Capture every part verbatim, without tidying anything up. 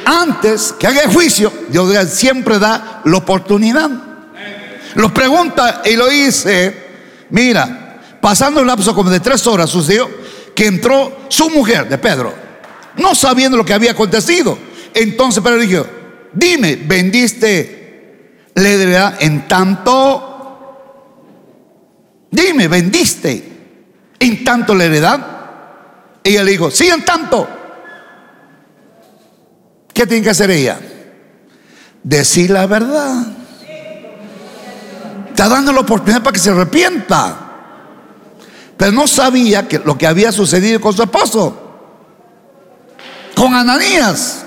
antes que haga el juicio, Dios siempre da la oportunidad. Los pregunta y lo hice. Mira, pasando el lapso como de tres horas, sucedió que entró su mujer de Pedro, no sabiendo lo que había acontecido. Entonces Pedro dijo: dime, ¿vendiste la heredad en tanto? Dime, ¿vendiste en tanto la heredad? Ella le dijo: sí, en tanto. ¿Qué tiene que hacer ella? Decir la verdad. Está dando la oportunidad para que se arrepienta. Pero no sabía que lo que había sucedido con su esposo, con Ananías.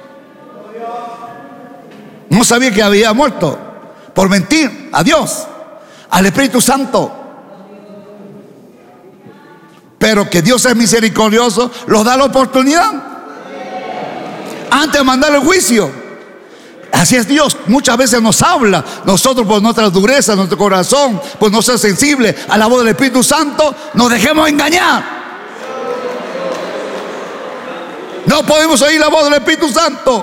No sabía que había muerto por mentir a Dios, al Espíritu Santo. Pero que Dios es misericordioso, los da la oportunidad antes de mandar el juicio. Así es Dios, muchas veces nos habla. Nosotros por nuestra dureza, nuestro corazón, por no ser sensible a la voz del Espíritu Santo, nos dejemos engañar. No podemos oír la voz del Espíritu Santo.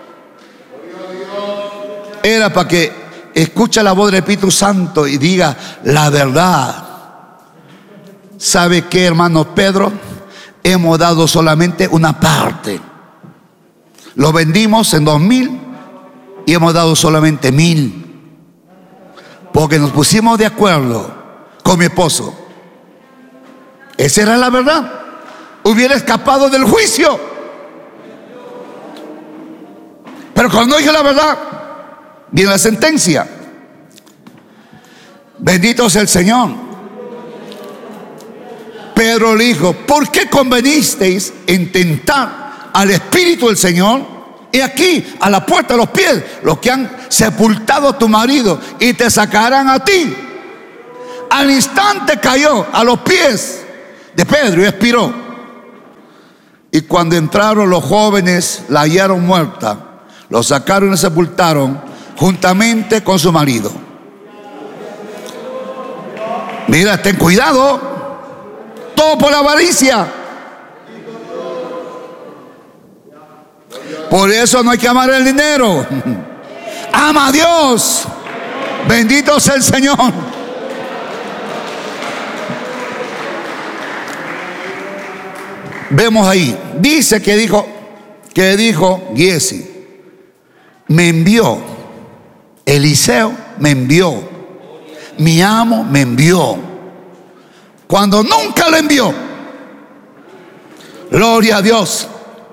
Era para que escuche la voz del Espíritu Santo y diga la verdad. ¿Sabe qué, hermano Pedro? Hemos dado solamente una parte. Lo vendimos en dos mil y hemos dado solamente mil, porque nos pusimos de acuerdo con mi esposo. Esa era la verdad. Hubiera escapado del juicio. Pero cuando dije la verdad, viene la sentencia. Bendito sea el Señor. Pedro le dijo: ¿por qué convenisteis en tentar al Espíritu del Señor? Y aquí, a la puerta de los pies, los que han sepultado a tu marido, y te sacarán a ti. Al instante cayó a los pies de Pedro y expiró. Y cuando entraron los jóvenes, la hallaron muerta. Lo sacaron y sepultaron juntamente con su marido. Mira, ten cuidado. Todo por la avaricia. Por eso no hay que amar el dinero. Ama a Dios. Bendito sea el Señor. Vemos ahí, dice que dijo, que dijo Giesi: me envió, Eliseo me envió, mi amo me envió, cuando nunca lo envió. Gloria a Dios.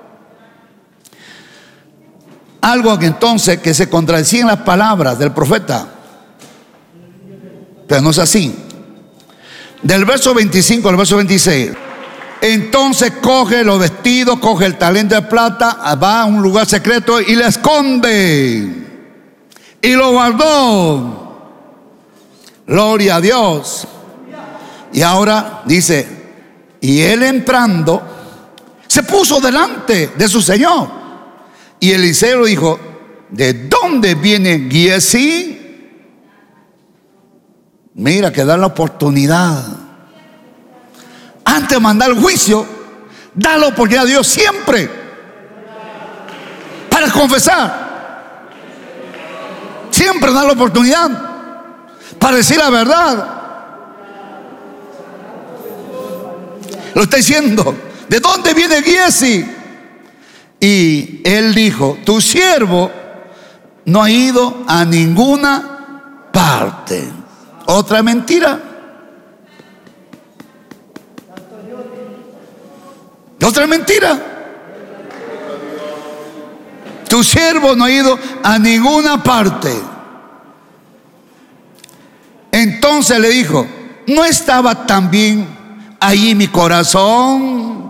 Algo que entonces que se contradecía en las palabras del profeta, pero no es así. Del verso veinticinco al verso veintiséis. Entonces coge los vestidos, coge el talento de plata, va a un lugar secreto y le esconde y lo guardó. Gloria a Dios. Y ahora dice: y él entrando se puso delante de su señor. Y Eliseo dijo: ¿de dónde viene Giesi? Mira, que da la oportunidad. Antes de mandar el juicio, da la oportunidad a Dios siempre para confesar. Siempre da la oportunidad para decir la verdad. Lo está diciendo: ¿de dónde viene Giesi? Y él dijo: tu siervo no ha ido a ninguna parte. Otra mentira. Otra mentira. Tu siervo no ha ido a ninguna parte. Entonces le dijo: ¿no estaba también allí mi corazón?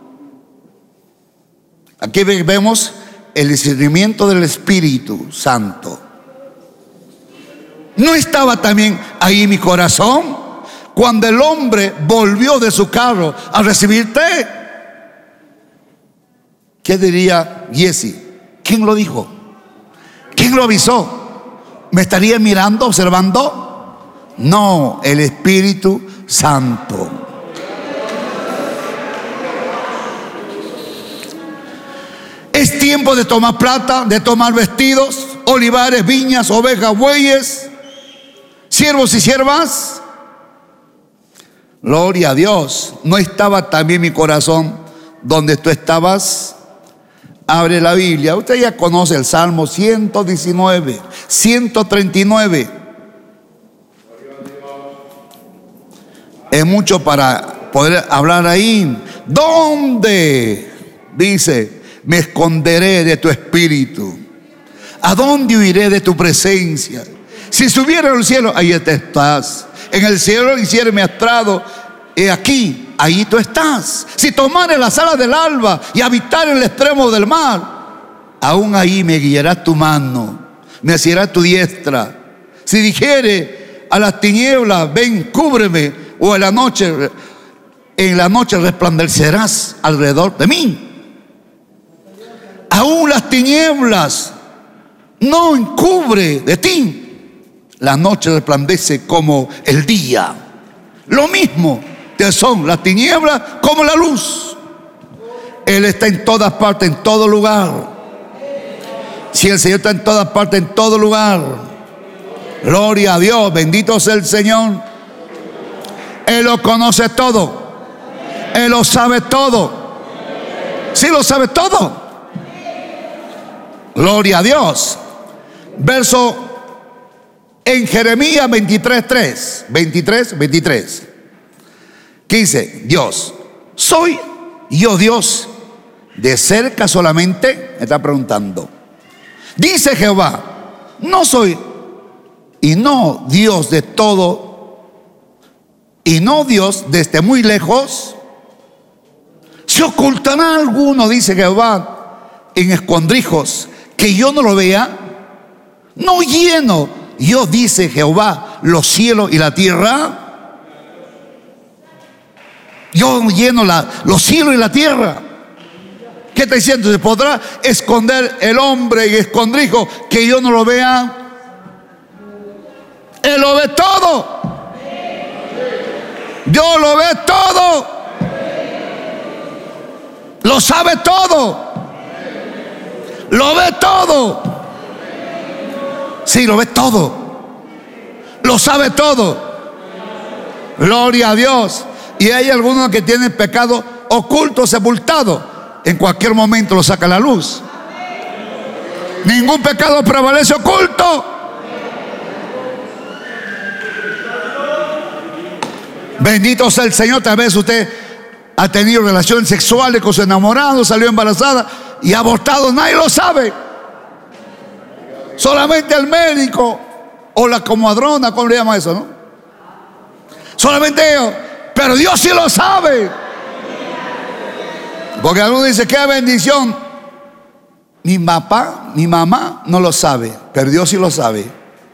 Aquí vemos el discernimiento del Espíritu Santo. ¿No estaba también ahí mi corazón cuando el hombre volvió de su carro a recibirte? ¿Qué diría Giesi? ¿Quién lo dijo? ¿Quién lo avisó? ¿Me estaría mirando, observando? No, el Espíritu Santo. Es tiempo de tomar plata, de tomar vestidos, olivares, viñas, ovejas, bueyes, siervos y siervas. Gloria a Dios. ¿No estaba también mi corazón donde tú estabas? Abre la Biblia. Usted ya conoce el Salmo ciento diecinueve, ciento treinta y nueve. Es mucho para poder hablar ahí. ¿Dónde? Dice, me esconderé de tu espíritu. ¿A dónde huiré de tu presencia? Si subiera al cielo, ahí te estás. En el cielo hiciera mi estrado, he aquí, ahí tú estás. Si tomare las alas del alba y habitar en el extremo del mar, aún ahí me guiará tu mano, me asirá tu diestra. Si dijere a las tinieblas, ven, cúbreme, o en la noche, en la noche resplandecerás alrededor de mí. Aún las tinieblas no encubre de ti. La noche resplandece como el día. Lo mismo te son las tinieblas como la luz. Él está en todas partes, en todo lugar. Si el Señor está en todas partes, en todo lugar. Gloria a Dios, bendito sea el Señor. Él lo conoce todo. Él lo sabe todo. Sí lo sabe todo. Gloria a Dios. Verso en Jeremías veintitrés, tres. veintitrés, veintitrés. ¿Qué dice? Dios, ¿soy yo Dios de cerca solamente? Me está preguntando. Dice Jehová, no soy y no Dios de todo y no Dios desde muy lejos. ¿Se ocultará alguno, dice Jehová, en escondrijos que yo no lo vea? ¿No lleno yo, dice Jehová, los cielos y la tierra? Yo lleno la, los cielos y la tierra. ¿Qué está diciendo? ¿Se podrá esconder el hombre en escondrijo que yo no lo vea? Él lo ve todo. Dios lo ve todo. Lo sabe todo. Lo ve todo. Sí, lo ve todo. Lo sabe todo. Gloria a Dios. Y hay algunos que tienen pecado oculto, sepultado. En cualquier momento lo saca a la luz. Ningún pecado prevalece oculto. Bendito sea el Señor. Tal vez usted ha tenido relaciones sexuales con su enamorado, salió embarazada y ha abortado. Nadie lo sabe. Solamente el médico o la comadrona, ¿cómo le llama eso, no? Solamente ellos. Pero Dios sí lo sabe. Porque algunos dicen, qué bendición. Mi papá, mi mamá no lo sabe, pero Dios sí lo sabe.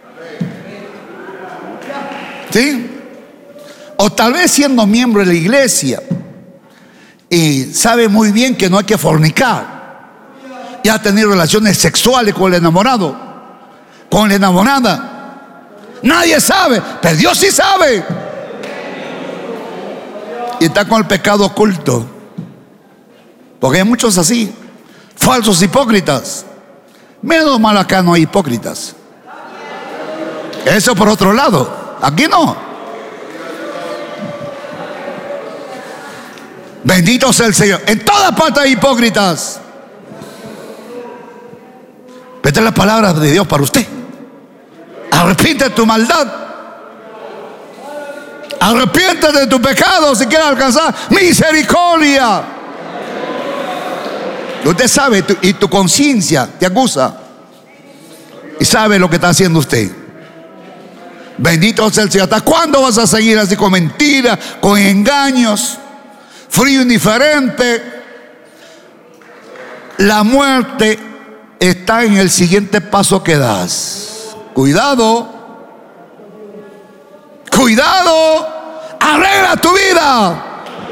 ¿Sí? O tal vez siendo miembro de la iglesia y sabe muy bien que no hay que fornicar, y ha tenido relaciones sexuales con el enamorado, con la enamorada. Nadie sabe, pero Dios sí sabe. Y está con el pecado oculto. Porque hay muchos así, falsos hipócritas. Menos mal acá no hay hipócritas. Eso por otro lado. Aquí no. Bendito sea el Señor. En todas partes hay hipócritas. Esta es la palabra de Dios para usted. Arrepiente de tu maldad. Arrepiéntete de tu pecado si quieres alcanzar misericordia. Usted sabe, tu, y tu conciencia te acusa y sabe lo que está haciendo usted. Bendito sea el Señor. ¿Hasta cuándo vas a seguir así con mentiras, con engaños, frío, indiferente? La muerte está en el siguiente paso que das. Cuidado, cuidado, arregla tu vida.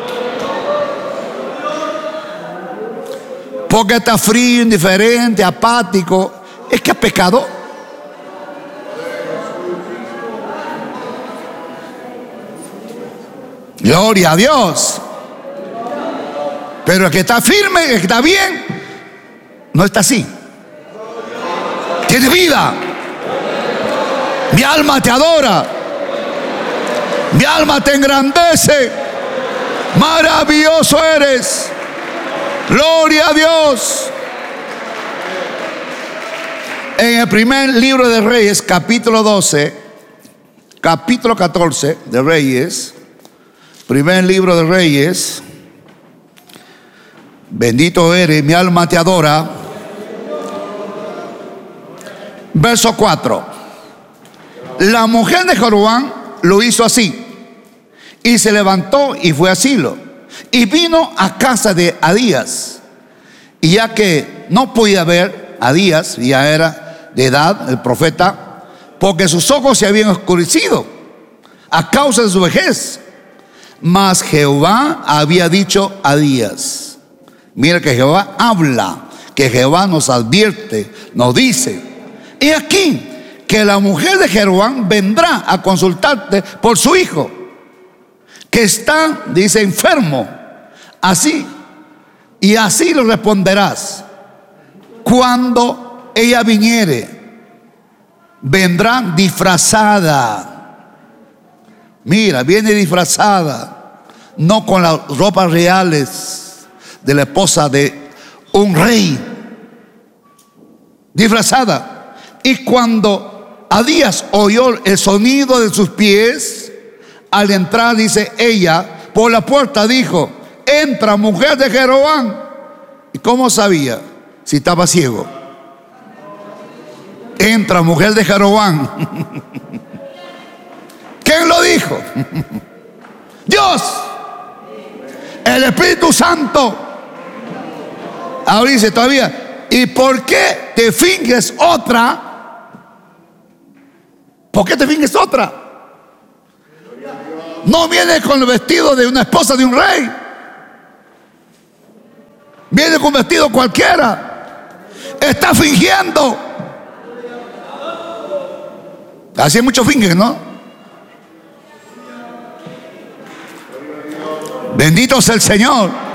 Porque está frío, indiferente, apático. ¿Es que ha pecado? Gloria a Dios. Pero el que está firme, el que está bien, no está así. Tiene vida. Mi alma te adora. Mi alma te engrandece. Maravilloso eres. Gloria a Dios. En el primer libro de Reyes, capítulo doce, capítulo catorce de Reyes, primer libro de Reyes, bendito eres, mi alma te adora. Verso cuatro. La mujer de Jeroboam lo hizo así, y se levantó y fue a Silo, y vino a casa de Abías, y ya que no podía ver, Abías ya era de edad, el profeta, porque sus ojos se habían oscurecido a causa de su vejez. Mas Jehová había dicho a Abías, mira que Jehová habla, que Jehová nos advierte, nos dice: he aquí que la mujer de Jeroboam vendrá a consultarte por su hijo, que está, dice, enfermo. Así, y así lo responderás: cuando ella viniere, vendrá disfrazada. Mira, viene disfrazada, no con las ropas reales de la esposa de un rey, disfrazada. Y cuando Abías oyó el sonido de sus pies, al entrar, dice, ella por la puerta dijo: entra, mujer de Jeroboam. ¿Y cómo sabía? Si estaba ciego. Entra, mujer de Jeroboam. ¿Quién lo dijo? Dios, el Espíritu Santo. Ahora dice todavía: ¿y por qué te finges otra? ¿Por qué te finges otra? No viene con el vestido de una esposa de un rey. Viene con vestido cualquiera. Está fingiendo. Así hay muchos fingers, ¿no? Bendito sea el Señor.